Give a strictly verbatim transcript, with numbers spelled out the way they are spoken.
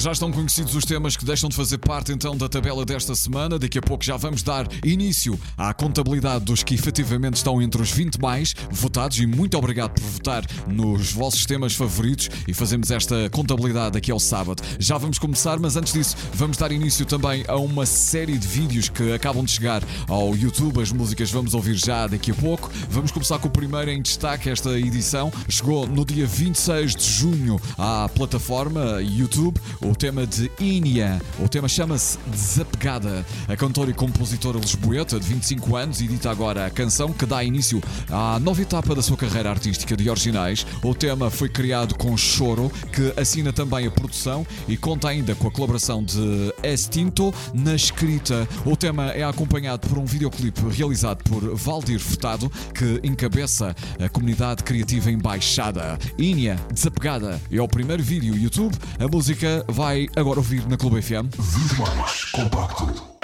Já estão conhecidos os temas que deixam de fazer parte então da tabela desta semana. Daqui a pouco já vamos dar início à contabilidade dos que efetivamente estão entre os vinte mais votados, e muito obrigado por votar nos vossos temas favoritos, e fazemos esta contabilidade aqui ao sábado. Já vamos começar, mas antes disso vamos dar início também a uma série de vídeos que acabam de chegar ao YouTube. As músicas vamos ouvir já daqui a pouco. Vamos começar com o primeiro em destaque. Esta edição chegou no dia vinte e seis de junho à plataforma YouTube. O tema de Enya, o tema chama-se Desapegada. A cantora e compositora lisboeta de vinte e cinco anos edita agora a canção que dá início à nova etapa da sua carreira artística de originais. O tema foi criado com Choro, que assina também a produção e conta ainda com a colaboração de Extinto na escrita. O tema é acompanhado por um videoclipe realizado por Valdir Furtado, que encabeça a comunidade criativa Embaixada. Enya, Desapegada, é o primeiro vídeo YouTube. A música vai agora ouvir na Clube F M. vinte mais compacto.